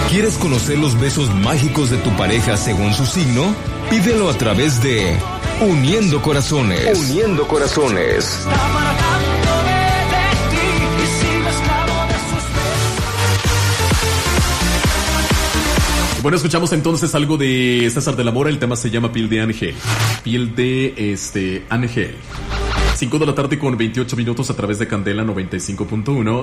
¿Quieres conocer los besos mágicos de tu pareja según su signo? Pídelo a través de Uniendo Corazones. Uniendo Corazones. Bueno, escuchamos entonces algo de César de la Mora. El tema se llama Piel de Ángel. Piel de Ángel. 5 de la tarde con 28 minutos a través de Candela 95.1.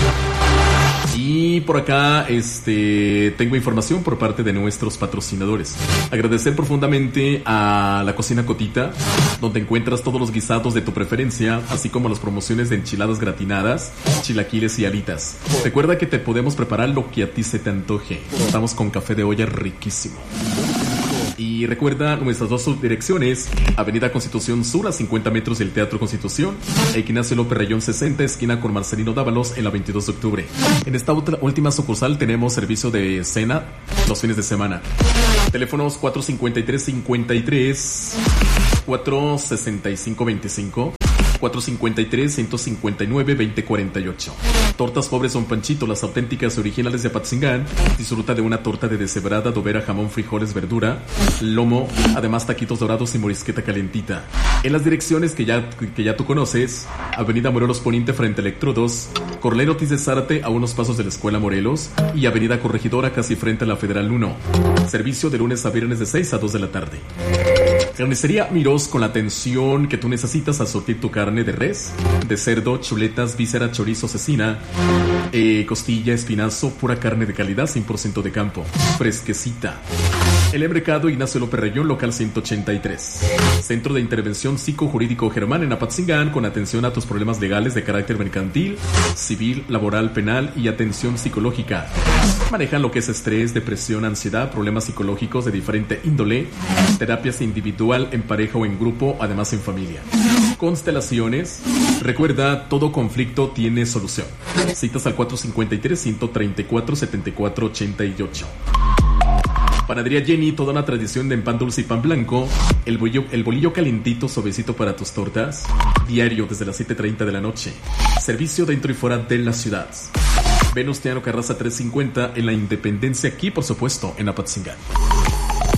Y por acá tengo información por parte de nuestros patrocinadores. Agradecer profundamente a La Cocina Cotita, donde encuentras todos los guisados de tu preferencia, así como las promociones de enchiladas gratinadas, chilaquiles y alitas. Recuerda que te podemos preparar lo que a ti se te antoje. Contamos con café de olla riquísimo. Y recuerda nuestras dos subdirecciones: Avenida Constitución Sur, a 50 metros del Teatro Constitución, Ignacio López Rayón 60, esquina con Marcelino Dávalos, en la 22 de octubre. En esta última sucursal tenemos servicio de cena los fines de semana. Teléfonos 453-53, 465-25, 453-159-2048. Tortas Pobres Don Panchito, las auténticas y originales de Apatzingán. Disfruta de una torta de deshebrada, adobera, jamón, frijoles, verdura, lomo, además taquitos dorados y morisqueta calentita. En las direcciones que ya tú conoces: Avenida Morelos Poniente frente a Electrodos, Corlero Ortiz de Zárate a unos pasos de la Escuela Morelos, y Avenida Corregidora casi frente a la Federal 1. Servicio de lunes a viernes de 6 a 2 de la tarde. Carnicería Mirós, con la atención que tú necesitas al surtir tu carne de res, de cerdo, chuletas, víscera, chorizo, cecina, costilla, espinazo, pura carne de calidad, 100% de campo, fresquecita. El Mercado Ignacio López Rayón, local 183. Centro de Intervención Psicojurídico Germán en Apatzingán, con atención a tus problemas legales de carácter mercantil, civil, laboral, penal y atención psicológica. Manejan lo que es estrés, depresión, ansiedad, problemas psicológicos de diferente índole, terapias individual, en pareja o en grupo, además en familia. Constelaciones. Recuerda, todo conflicto tiene solución. Citas al 453-134-7488. Panadería Jenny, toda una tradición de pan dulce y pan blanco. El bolillo calentito, suavecito para tus tortas. Diario desde las 7:30 de la noche. Servicio dentro y fuera de la ciudad. Venustiano Carranza 350 en la Independencia, aquí por supuesto en Apatzingán.